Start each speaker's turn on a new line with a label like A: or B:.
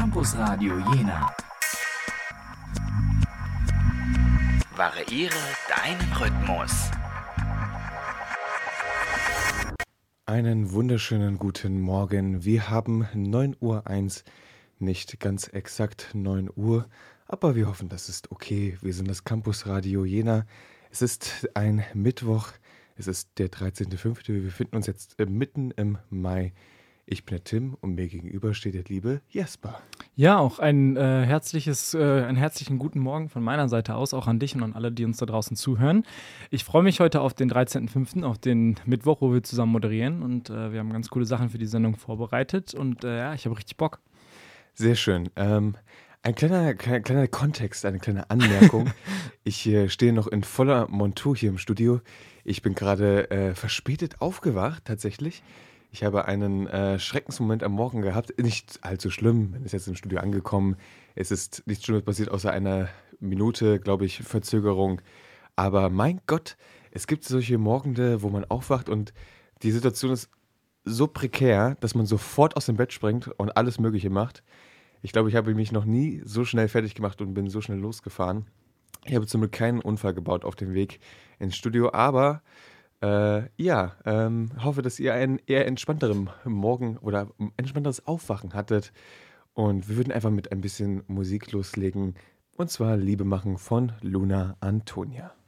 A: Campusradio Jena. Variiere deinen Rhythmus.
B: Einen wunderschönen guten Morgen. Wir haben 9:01 Uhr, nicht ganz exakt 9 Uhr, aber wir hoffen, das ist okay. Wir sind das Campusradio Jena. Es ist ein Mittwoch, es ist der 13.05. Wir befinden uns jetzt mitten im Mai. Ich bin der Tim und mir gegenüber steht der liebe Jesper.
C: Ja, auch einen herzlichen guten Morgen von meiner Seite aus, auch an dich und an alle, die uns da draußen zuhören. Ich freue mich heute auf den 13.05., auf den Mittwoch, wo wir zusammen moderieren und wir haben ganz coole Sachen für die Sendung vorbereitet und ich habe richtig Bock.
B: Sehr schön. Ein kleiner Kontext, eine kleine Anmerkung. Ich stehe noch in voller Montur hier im Studio. Ich bin gerade verspätet aufgewacht, tatsächlich. Ich habe einen Schreckensmoment am Morgen gehabt. Nicht allzu schlimm, man ist jetzt im Studio angekommen. Es ist nichts Schlimmes passiert, außer einer Minute, glaube ich, Verzögerung. Aber mein Gott, es gibt solche Morgende, wo man aufwacht und die Situation ist so prekär, dass man sofort aus dem Bett springt und alles Mögliche macht. Ich glaube, ich habe mich noch nie so schnell fertig gemacht und bin so schnell losgefahren. Ich habe zum Glück keinen Unfall gebaut auf dem Weg ins Studio, aber hoffe, dass ihr einen eher entspannteren Morgen oder entspannteres Aufwachen hattet. Und wir würden einfach mit ein bisschen Musik loslegen. Und zwar Liebe machen von Luna Antonia.